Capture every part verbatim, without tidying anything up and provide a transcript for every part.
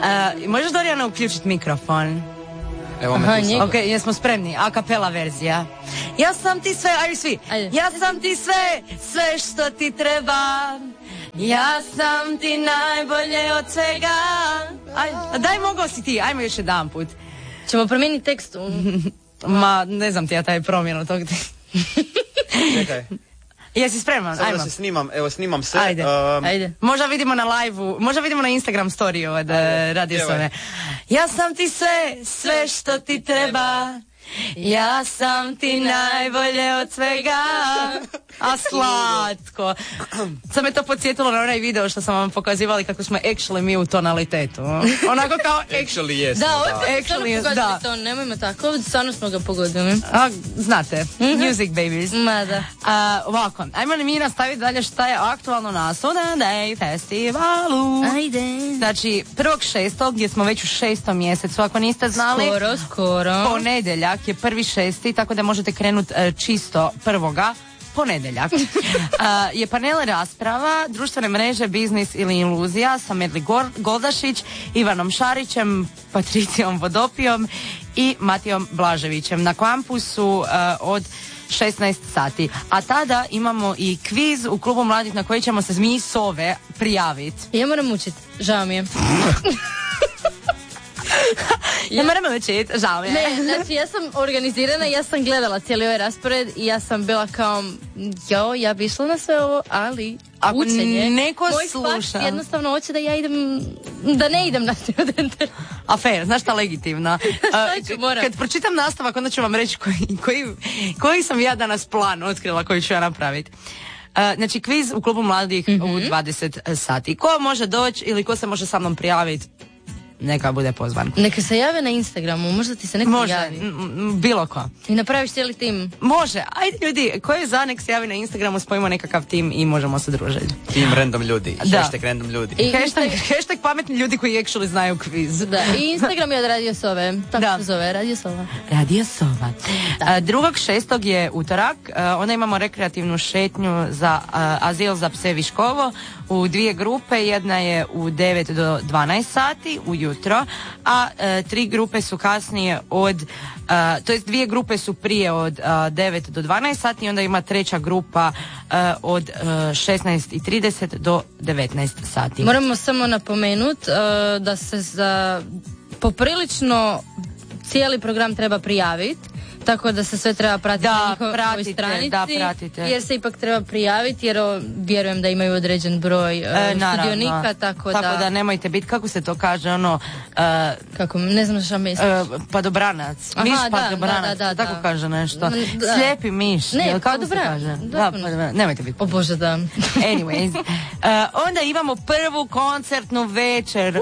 Uh, možeš, Dorijana, uključiti mikrofon? Evo me tu. Ok, jesmo spremni, a kapela verzija. Ja sam ti sve, ajde svi. Ajde. Ja sam ti sve, sve što ti treba. Ja sam ti najbolje od svega. Ajde, daj, mogao si ti, ajmo još jedan put. Ćemo promijeniti tekstu. Ma, ne znam ti ja taj promjenu tog. Čekaj. Jesi spreman? Sada se snimam, evo snimam se. Ajde, um, ajde. Možda vidimo na live-u, možda vidimo na Instagram storiju od uh, Radio Sove. Ja sam ti sve, sve što ti treba. Ja sam ti najbolje od svega. A slatko. Sad me to podsjetilo na onaj video što sam vam pokazivali kako smo actually mi u tonalitetu. Onako kao actually jesmo. Da, da. ovdje smo stvarno pogodili to, nemojmo tako, stvarno smo ga pogodili. A, znate, mm-hmm. Music babies. Ma da. A, ovako, ajmo li mi nastaviti dalje šta je aktualno na Sudan Day festivalu. Ajde. Znači, prvog šestog gdje smo već u šestom mjesecu, ako niste znali. Skoro, skoro. Ponedeljak je prvi šesti, tako da možete krenuti uh, čisto prvoga. Ponedeljak. Uh, je panel rasprava, društvene mreže, biznis ili iluzija sa Medli Goldašić, Ivanom Šarićem, Patricijom Vodopijom i Matijom Blaževićem na kampusu uh, od šesnaest sati. A tada imamo i kviz u klubu mladih na koji ćemo se mi Sove prijaviti. Ja moram učiti, žao mi je. Ja moram učiti, žao mi je. Ne, znači ja sam organizirana, ja sam gledala cijeli ovaj raspored i ja sam bila kao, jo, ja bi išla na sve ovo, ali ako učenje, neko moj sluša, fakt jednostavno hoće da ja idem, da ne idem na studente. A fair, znaš šta, legitimno. Šta ću, moram. Kad pročitam nastavak, onda ću vam reći koji, koji, koji sam ja danas plan otkrila koji ću ja napraviti. Uh, znači, kviz u klubu mladih mm-hmm. u dvadeset sati. Ko može doći ili ko se može sa mnom prijaviti, neka bude pozvan. Neka se jave na Instagramu, možda ti se neko može, javi. M- bilo ko. I napraviš cijeli tim. Može, ajde ljudi, ko je za, nek se javi na Instagramu, spojimo nekakav tim i možemo se družiti. Tim random ljudi, da. hashtag random ljudi. I hashtag, hashtag pametni ljudi koji actually znaju kviz. Da, i Instagram je od Radio Sove, tako da. Se zove, Radio Sova. Radio Sova. Da. Drugog šestog je utorak, onda imamo rekreativnu šetnju za uh, azil za pse Viškovo u dvije grupe, jedna je u devet do dvanaest sati ujutro, a uh, tri grupe su kasnije od, uh, to jest dvije grupe su prije od uh, devet do dvanaest sati i onda ima treća grupa uh, od uh, šesnaest i trideset do devetnaest sati. Moramo samo napomenuti uh, da se za poprilično cijeli program treba prijaviti. Tako da se sve treba pratiti da, na njihovoj pratite, stranici, da, pratite. Jer se ipak treba prijaviti, jer o, vjerujem da imaju određen broj uh, e, sudionika, tako, tako da... da nemojte biti, kako se to kaže, ono... Uh, kako, ne znam šta misliš. Uh, padobranac, Aha, miš da, padobranac, da, da, da, tako da. kaže nešto. Da. Slijepi miš, ne, kako se kaže? Da, padobranac, nemojte biti. O Bože, da. Anyways, uh, onda imamo prvu koncertnu večer.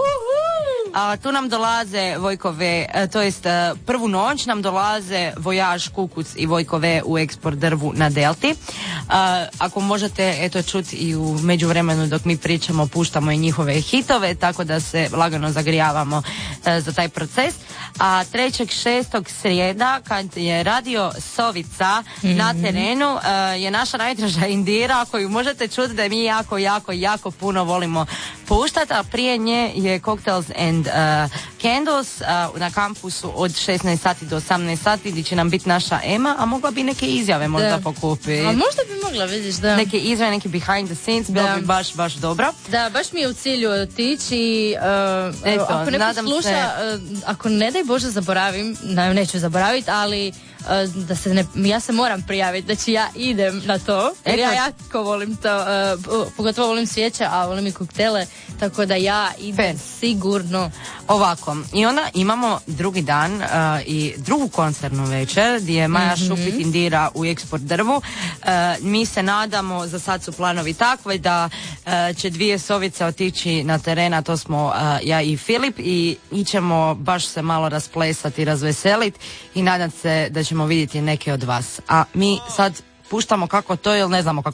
A tu nam dolaze Vojkove, to jest prvu noć nam dolaze Vojaž, Kukuc i Vojkove u Eksport drvu na Delti. A, ako možete eto čuti i u međuvremenu dok mi pričamo, puštamo i njihove hitove, tako da se lagano zagrijavamo a, za taj proces. A trećeg šestog srijeda, kad je Radio Sovica mm-hmm. na terenu, a, je naša najdraža Indira koju možete čuti da mi jako, jako, jako puno volimo puštati, a prije nje je Cocktails and Uh, Candles uh, na kampusu od šesnaest sati do osamnaest sati gdje će nam biti naša Ema, a mogla bi neke izjave možda da. pokupi. A možda bi mogla, vidiš, da. Neke izjave, neki behind the scenes, bilo bi baš, baš dobro. Da, baš mi je u cilju otići i uh, Eto, ako neko sluša, se... uh, ako ne daj Bože zaboravim, ne, neću zaboraviti, ali da se ne, ja se moram prijaviti, znači ja idem na to, jer ja jako volim to, uh, pogotovo volim svijeće, a volim i koktele, tako da ja idem Fen. sigurno. Ovako, i onda imamo drugi dan uh, i drugu koncertnu večer gdje je Maja mm-hmm. Šupit Indira u Eksport drvu. Uh, mi se nadamo, za sad su planovi takvi da uh, će dvije sovice otići na teren, a to smo uh, ja i Filip, i ićemo baš se malo rasplesati i razveseliti i nadam se da ćemo vidjeti neke od vas. A mi sad puštamo kako to, ili ne znamo kako